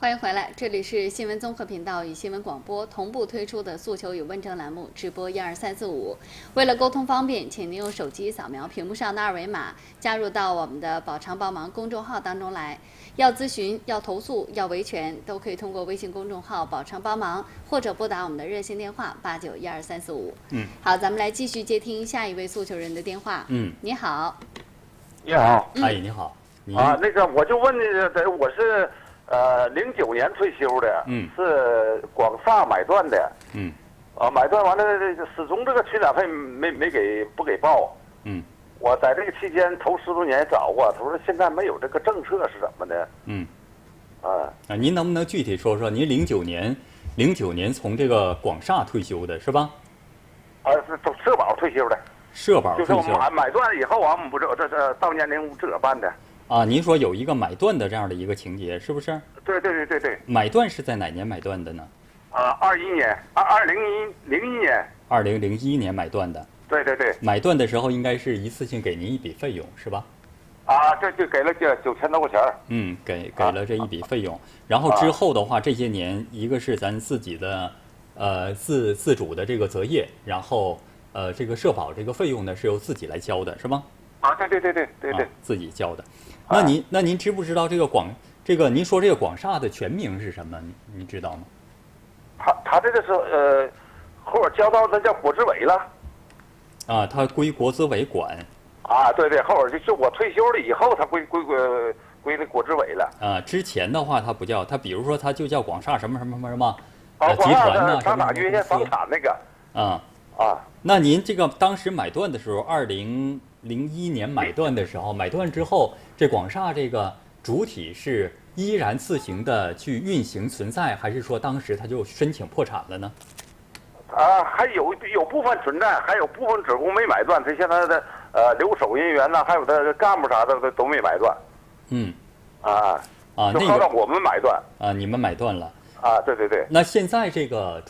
欢迎回来，这里是新闻综合频道与新闻广播同步推出的诉求与问政栏目，直播12345。为了沟通方便，请您用手机扫描屏幕上的二维码，加入到我们的“宝常帮忙”公众号当中来。要咨询、要投诉、要维权，都可以通过微信公众号“宝常帮忙”或者拨打我们的热线电话89123445。好，咱们来继续接听下一位诉求人的电话。你好。 你好。 哎，你好。 那个我就问你，我是。09年退休的，是广厦买断的，买断完了，始终这个取暖费不给报，我在这个期间头10多年也找过，他说现在没有这个政策是怎么的， 您能不能具体说说，您09年从这个广厦退休的是吧？ 是从社保退休的， 社保退休， 就是我买断以后啊，我们不这到年龄自个儿办的。 您说有一个买断的这样的一个情节，是不是？ 对。 买断是在哪年买断的呢 ？21年，2001年。 2001年买断的。 对。 买断的时候应该是一次性给您一笔费用，是吧？ 对，给了9000多块钱。 给了这一笔费用。然后之后的话，这些年一个是咱自己的自主的这个择业，然后这个社保这个费用呢是由自己来交的，是吗？ 对， 自己交的。那您知不知道您说这个广厦的全名是什么？您知道吗？ 他这个是后边交到那叫国资委了。 它归国资委管。 对，后边就我退休了以后，他归那国资委了。 之前的话他不叫，他比如说他就叫广厦什么集团呐， 上哪约下房产那个。 那您这个当时买断的时候，2001年买断的时候，买断之后，这广厦这个主体是依然自行的去运行存在，还是说当时他就申请破产了呢？ 还有部分存在，还有部分职工没买断，他现在的留守人员呐，还有的干部啥的都没买断。就靠到我们买断。 你们买断了。 对。 那现在这个